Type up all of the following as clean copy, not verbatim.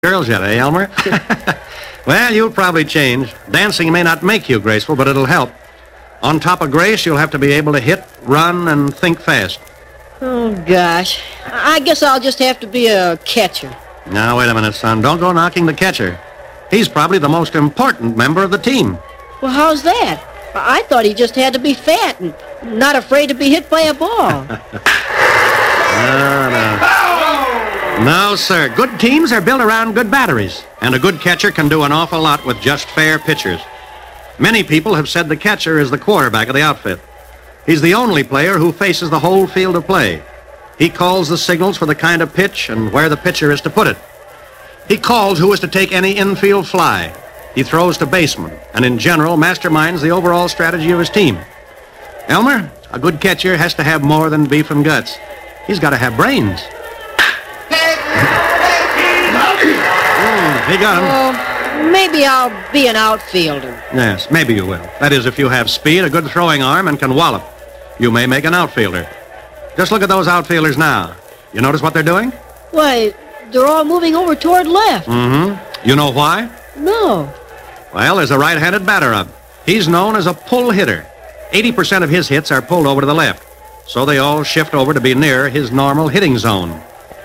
Girls yet, eh, Elmer? Well, you'll probably change. Dancing may not make you graceful, but it'll help. On top of grace, you'll have to be able to hit, run, and think fast. Oh, gosh. I guess I'll just have to be a catcher. Now, wait a minute, son. Don't go knocking the catcher. He's probably the most important member of the team. Well, how's that? I thought he just had to be fat and not afraid to be hit by a ball. No, sir. Good teams are built around good batteries, and a good catcher can do an awful lot with just fair pitchers. Many people have said the catcher is the quarterback of the outfit. He's the only player who faces the whole field of play. He calls the signals for the kind of pitch and where the pitcher is to put it. He calls who is to take any infield fly. He throws to basemen, and in general masterminds the overall strategy of his team. Elmer, a good catcher has to have more than beef and guts. He's got to have brains. He got him. Oh, maybe I'll be an outfielder. Yes, maybe you will. That is, if you have speed, a good throwing arm, and can wallop. You may make an outfielder. Just look at those outfielders now. You notice what they're doing? Why, they're all moving over toward left. Mm-hmm. You know why? No. Well, there's a right-handed batter up. He's known as a pull hitter. 80% of his hits are pulled over to the left, so they all shift over to be near his normal hitting zone.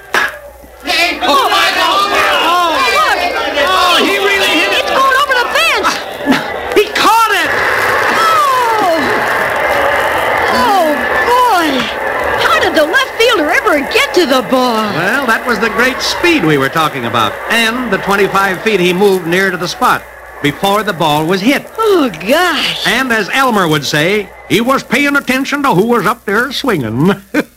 Get to the ball. Well, that was the great speed we were talking about, and the 25 feet he moved near to the spot before the ball was hit. Oh, gosh. And as Elmer would say, he was paying attention to who was up there swinging.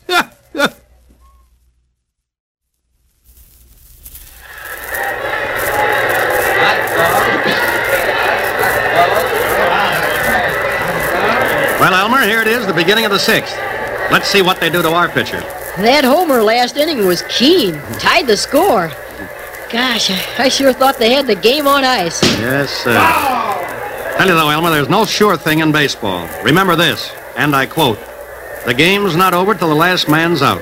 Well, Elmer, here it is, the beginning of the sixth. Let's see what they do to our pitcher. That homer last inning was keen. Tied the score. Gosh, I sure thought they had the game on ice. Yes, sir. Tell you though, Elmer, there's no sure thing in baseball. Remember this, and I quote, "The game's not over till the last man's out."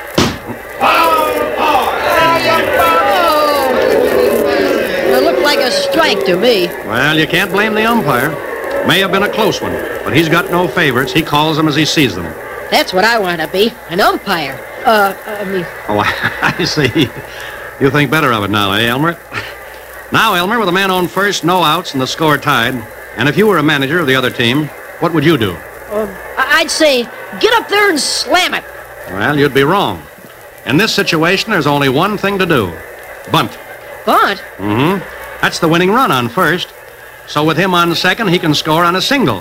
It looked like a strike to me. Well, you can't blame the umpire. May have been a close one, but he's got no favorites. He calls them as he sees them. That's what I want to be, an umpire. Oh, I see. You think better of it now, eh, Elmer? Now, Elmer, with a man on first, no outs, and the score tied, and if you were a manager of the other team, what would you do? I'd say, get up there and slam it. Well, you'd be wrong. In this situation, there's only one thing to do. Bunt. Bunt? Mm-hmm. That's the winning run on first. So with him on second, he can score on a single.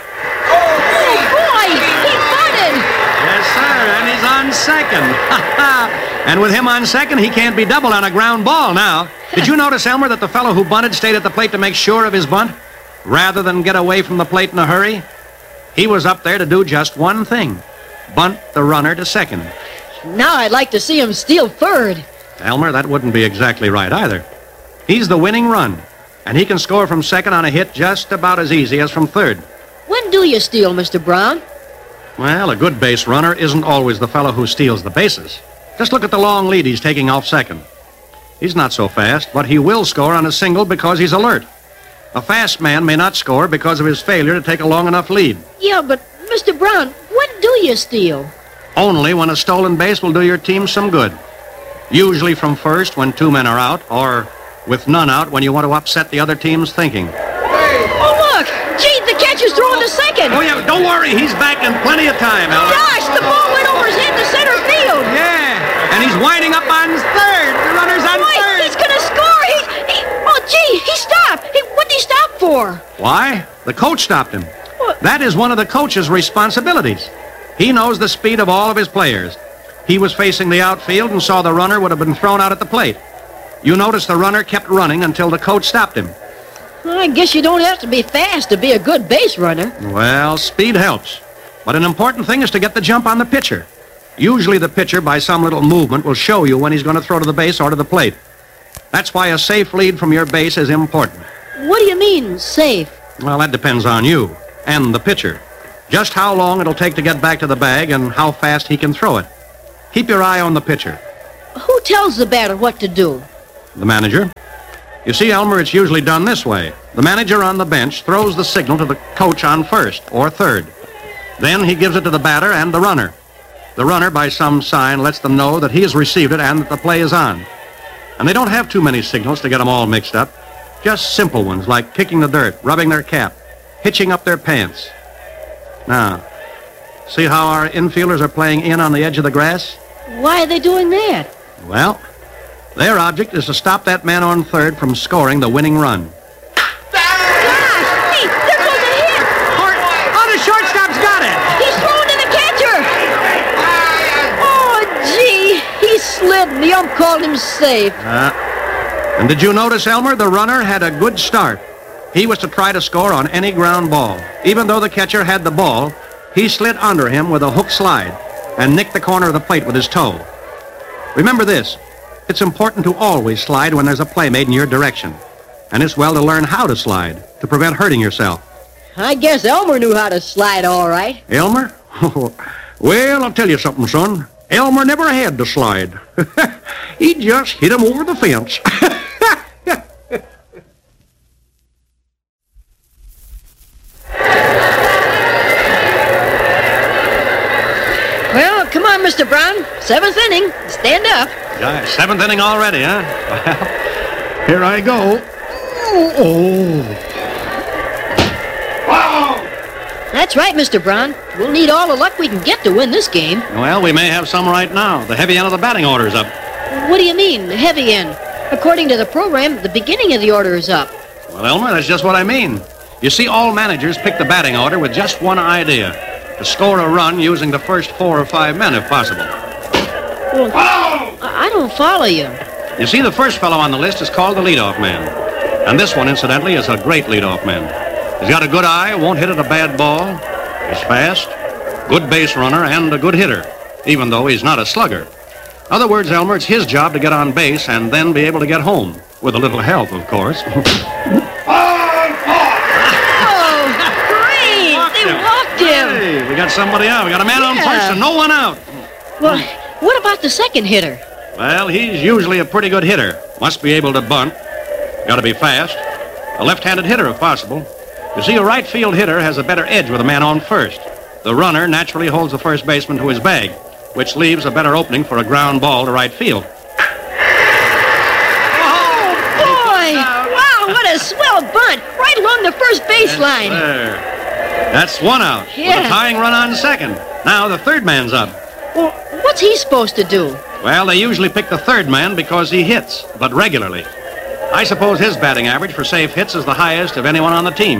On second. And with him on second, he can't be doubled on a ground ball now. Did you notice, Elmer, that the fellow who bunted stayed at the plate to make sure of his bunt rather than get away from the plate in a hurry? He was up there to do just one thing, bunt the runner to second. Now I'd like to see him steal third. Elmer, that wouldn't be exactly right either. He's the winning run, and he can score from second on a hit just about as easy as from third. When do you steal, Mr. Brown? Well, a good base runner isn't always the fellow who steals the bases. Just look at the long lead he's taking off second. He's not so fast, but he will score on a single because he's alert. A fast man may not score because of his failure to take a long enough lead. Yeah, but, Mr. Brown, when do you steal? Only when a stolen base will do your team some good. Usually from first when two men are out, or with none out when you want to upset the other team's thinking. Gee, the catcher's throwing to second. Oh, yeah, don't worry. He's back in plenty of time, Elmer. Gosh, the ball went over his head to center field. Yeah, and he's winding up on third. The runner's on third. He's going to score. He stopped. What did he stop for? Why? The coach stopped him. What? That is one of the coach's responsibilities. He knows the speed of all of his players. He was facing the outfield and saw the runner would have been thrown out at the plate. You notice the runner kept running until the coach stopped him. I guess you don't have to be fast to be a good base runner. Well, speed helps. But an important thing is to get the jump on the pitcher. Usually the pitcher, by some little movement, will show you when he's going to throw to the base or to the plate. That's why a safe lead from your base is important. What do you mean, safe? Well, that depends on you and the pitcher. Just how long it'll take to get back to the bag and how fast he can throw it. Keep your eye on the pitcher. Who tells the batter what to do? the manager. You see, Elmer, it's usually done this way. The manager on the bench throws the signal to the coach on first or third. Then he gives it to the batter and the runner. The runner, by some sign, lets them know that he has received it and that the play is on. And they don't have too many signals to get them all mixed up. Just simple ones like kicking the dirt, rubbing their cap, hitching up their pants. Now, see how our infielders are playing in on the edge of the grass? Why are they doing that? Well, their object is to stop that man on third from scoring the winning run. Gosh! Hey, there goes a hit! Oh, the shortstop's got it! He's throwing to the catcher! Oh, gee! He slid and the ump called him safe. And did you notice, Elmer, the runner had a good start. He was to try to score on any ground ball. Even though the catcher had the ball, he slid under him with a hook slide and nicked the corner of the plate with his toe. Remember this. It's important to always slide when there's a play made in your direction. And it's well to learn how to slide to prevent hurting yourself. I guess Elmer knew how to slide all right. Elmer? Well, I'll tell you something, son. Elmer never had to slide. He just hit him over the fence. Well, come on, Mr. Brown. 7th inning. Stand up. Yeah, 7th inning already, huh? Well, here I go. Oh. That's right, Mr. Brown. We'll need all the luck we can get to win this game. Well, we may have some right now. The heavy end of the batting order's up. What do you mean, the heavy end? According to the program, the beginning of the order is up. Well, Elmer, that's just what I mean. You see, all managers pick the batting order with just one idea: to score a run using the first 4 or 5 men, if possible. Well, I don't follow you. You see, the first fellow on the list is called the leadoff man. And this one, incidentally, is a great leadoff man. He's got a good eye, won't hit at a bad ball. He's fast, good base runner, and a good hitter, even though he's not a slugger. In other words, Elmer, it's his job to get on base and then be able to get home, with a little help, of course. Oh, great! They walked him. Hey, we got somebody out. We got a man on first and no one out. Well, what about the second hitter? Well, he's usually a pretty good hitter. Must be able to bunt. Got to be fast. A left-handed hitter, if possible. You see, a right field hitter has a better edge with a man on first. The runner naturally holds the first baseman to his bag, which leaves a better opening for a ground ball to right field. Oh, boy! Wow, what a swell bunt! Right along the first baseline. There. That's one out. Yeah. With a tying run on second. Now the third man's up. Well, what's he supposed to do? Well, they usually pick the third man because he hits, but regularly. I suppose his batting average for safe hits is the highest of anyone on the team.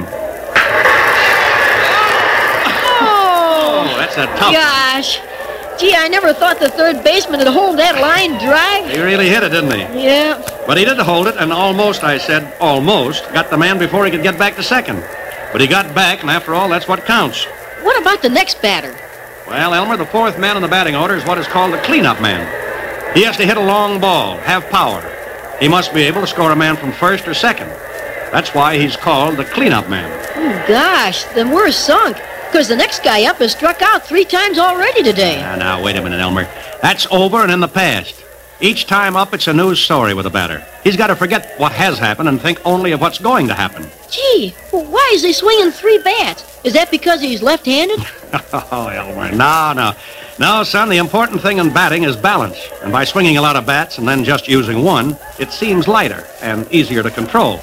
Oh, that's a tough one. Gosh. Gee, I never thought the third baseman would hold that line dry. He really hit it, didn't he? Yeah. But he did hold it, and almost, I said, almost, got the man before he could get back to second. But he got back, and after all, that's what counts. What about the next batter? Well, Elmer, the fourth man in the batting order is what is called the cleanup man. He has to hit a long ball, have power. He must be able to score a man from first or second. That's why he's called the cleanup man. Oh, gosh, then we're sunk. Because the next guy up has struck out 3 times already today. Now, wait a minute, Elmer. That's over and in the past. Each time up, it's a news story with a batter. He's got to forget what has happened and think only of what's going to happen. Gee, well, why is he swinging 3 bats? Is that because he's left-handed? Oh, Elmer, no. No, son, the important thing in batting is balance. And by swinging a lot of bats and then just using one, it seems lighter and easier to control.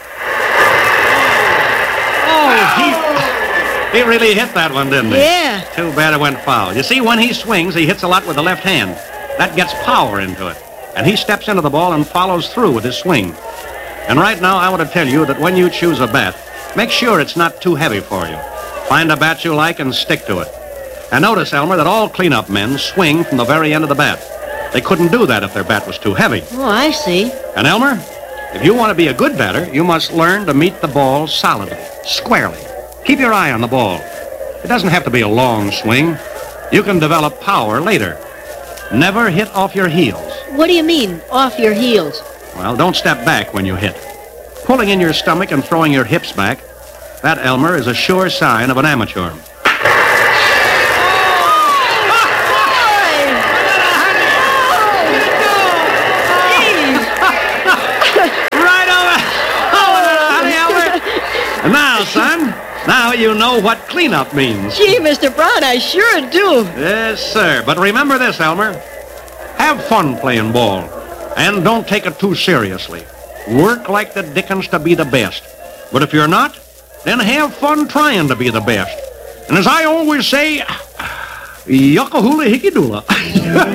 Oh, he really hit that one, didn't he? Yeah. Too bad it went foul. You see, when he swings, he hits a lot with the left hand. That gets power into it. And he steps into the ball and follows through with his swing. And right now, I want to tell you that when you choose a bat, make sure it's not too heavy for you. Find a bat you like and stick to it. And notice, Elmer, that all cleanup men swing from the very end of the bat. They couldn't do that if their bat was too heavy. Oh, I see. And Elmer, if you want to be a good batter, you must learn to meet the ball solidly, squarely. Keep your eye on the ball. It doesn't have to be a long swing. You can develop power later. Never hit off your heels. What do you mean, off your heels? Well, don't step back when you hit. Pulling in your stomach and throwing your hips back, that, Elmer, is a sure sign of an amateur. Now you know what cleanup means. Gee, Mr. Brown, I sure do. Yes, sir. But remember this, Elmer. Have fun playing ball. And don't take it too seriously. Work like the dickens to be the best. But if you're not, then have fun trying to be the best. And as I always say, yucca hula hickey doola.